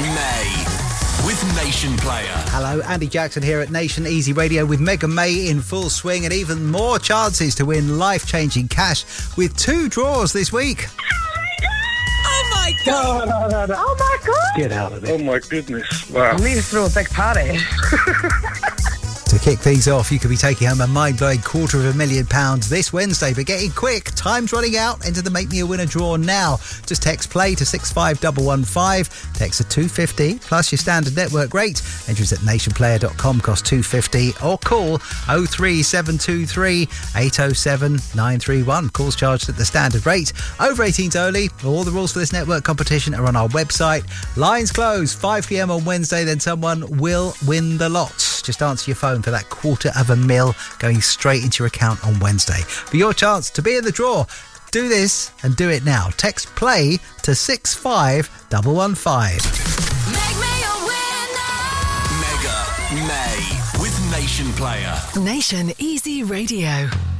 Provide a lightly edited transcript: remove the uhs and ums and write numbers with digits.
May with Nation Player. Hello, Andy Jackson here at Nation Easy Radio with Mega May in full swing and even more chances to win life-changing cash with 2 draws this week. Oh my God! No. Oh my God! Get out of it. Oh my goodness. Wow. We need to throw a big party. To kick things off, you could be taking home a mind-blowing £250,000 this Wednesday, but getting quick. Time's running out. Enter the Make Me a Winner draw now. Just text play to 65115. Text to 250 plus your standard network rate. Entries at nationplayer.com cost $2.50 or call 03723 807 931. Calls charged at the standard rate. Over 18s only. All the rules for this network competition are on our website. Lines close 5 p.m. on Wednesday. Then someone will win the lot. Just answer your phone for that £250,000 going straight into your account on Wednesday. For your chance to be in the draw, do this and do it now. Text play to 65115. Make me a winner. Mega May with Nation Player. Nation Easy Radio.